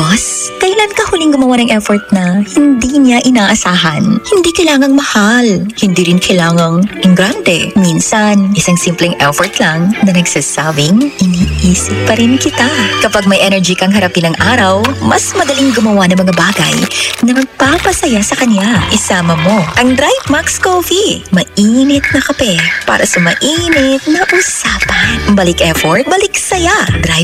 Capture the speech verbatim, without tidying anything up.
Boss, kailan ka huling gumawa ng effort na hindi niya inaasahan? Hindi kailangang mahal, hindi rin kailangang ingrande. Minsan, isang simpleng effort lang na nagsasabing, iniisip pa rin kita. Kapag may energy kang harapin ng araw, mas madaling gumawa ng mga bagay na magpapasaya sa kanya. Isama mo ang Drive Max Coffee. Mainit na kape para sa mainit na usapan. Balik effort, balik saya. Drive